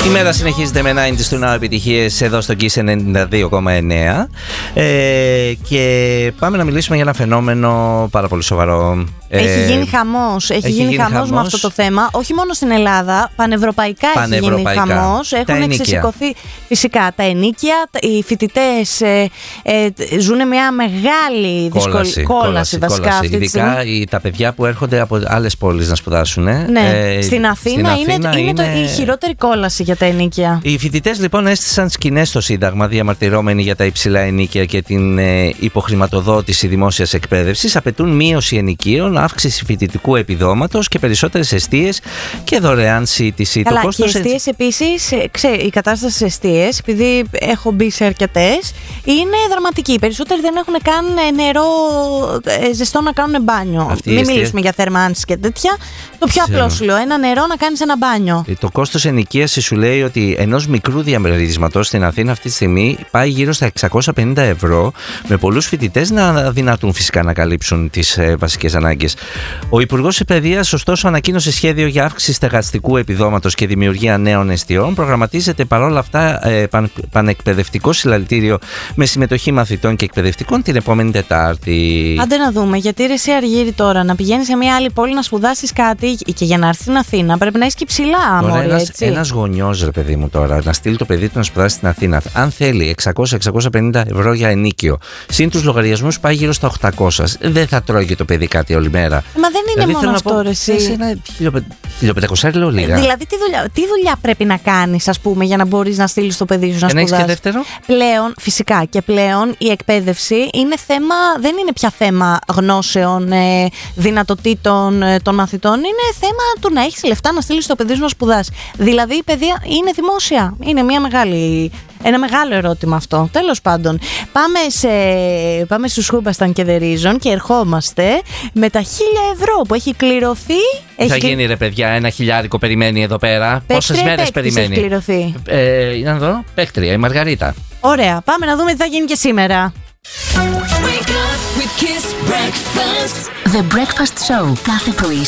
Η μέρα συνεχίζεται με 90's του Now επιτυχίες εδώ στο Kiss 92,9 και πάμε να μιλήσουμε για ένα φαινόμενο πάρα πολύ σοβαρό. Έχει γίνει χαμός. Έχει γίνει χαμός με αυτό το θέμα. Όχι μόνο στην Ελλάδα, πανευρωπαϊκά έχει γίνει χαμός. Έχουν εξεσηκωθεί φυσικά τα ενοίκια. Οι φοιτητές ζουν μια μεγάλη κόλαση βασικά αυτή τη στιγμή. Ειδικά τα παιδιά που έρχονται από άλλες πόλεις να σπουδάσουν. Ναι. Στην Αθήνα είναι η χειρότερη κόλαση για τα ενοίκια. Οι φοιτητές λοιπόν έστησαν σκηνές στο Σύνταγμα διαμαρτυρόμενοι για τα υψηλά ενοίκια και την υποχρηματοδότηση δημόσιας εκπαίδευσης. Απαιτούν μείωση ενοικίων, αύξηση φοιτητικού επιδόματος και περισσότερες εστίες και δωρεάν σύντηση. Καλά, και εστίες επίσης, η κατάσταση στις εστίες, επειδή έχω μπει σε αρκετές, είναι δραματική. Οι περισσότεροι δεν έχουν καν νερό ζεστό να κάνουν μπάνιο. Μην μιλήσουμε για θερμάνσεις και τέτοια. Το πιο απλό σου λέω, ένα νερό να κάνεις ένα μπάνιο. Το κόστος ενοικίασης σου λέει ότι ενός μικρού διαμερισματός στην Αθήνα αυτή τη στιγμή πάει γύρω στα 650 ευρώ, με πολλούς φοιτητές να αδυνατούν φυσικά να καλύψουν τις βασικές ανάγκες. Ο Υπουργός Παιδείας, ωστόσο, ανακοίνωσε σχέδιο για αύξηση στεγαστικού επιδόματος και δημιουργία νέων εστιών. Προγραμματίζεται παρόλα αυτά πανεκπαιδευτικό συλλαλητήριο με συμμετοχή μαθητών και εκπαιδευτικών την επόμενη Τετάρτη. Άντε να δούμε, γιατί ρε εσύ Αργύρη τώρα να πηγαίνεις σε μια άλλη πόλη να σπουδάσεις κάτι και για να έρθεις στην Αθήνα πρέπει να είσαι και ψηλά. Ένας γονιός, ρε παιδί μου, τώρα να στείλει το παιδί του να σπουδάσει στην Αθήνα, αν θέλει 600-650 ευρώ για ενοίκιο, συν τους λογαριασμούς πάει γύρω στα 800. Δεν θα τρώγει το παιδί κάτι όλη μέρα. Μα δεν είναι μόνο αυτό, ρε εσύ. Σε ένα 1500 λέω λίγα. Δηλαδή, τι δουλειά πρέπει να κάνεις, ας πούμε, για να μπορείς να στείλεις το παιδί σου να σπουδάσει. Και δεύτερο. Πλέον, φυσικά και πλέον, η εκπαίδευση είναι θέμα, δεν είναι πια θέμα γνώσεων, δυνατοτήτων των μαθητών. Είναι θέμα του να έχεις λεφτά να στείλεις το παιδί σου να σπουδάσει. Δηλαδή, η παιδεία είναι δημόσια. Είναι ένα μεγάλο ερώτημα αυτό. Τέλος πάντων, πάμε στους Χούμπασταν και The Reason και ερχόμαστε με τα 1.000 ευρώ που έχει κληρωθεί. Θα γίνει ρε παιδιά, ένα χιλιάρικο περιμένει εδώ πέρα. Πόσες μέρες περιμένει? Έχει κληρωθεί. Να δω, παίκτρια, η Μαργαρίτα. Ωραία, πάμε να δούμε τι θα γίνει και σήμερα. The Breakfast Show κάθε πρωί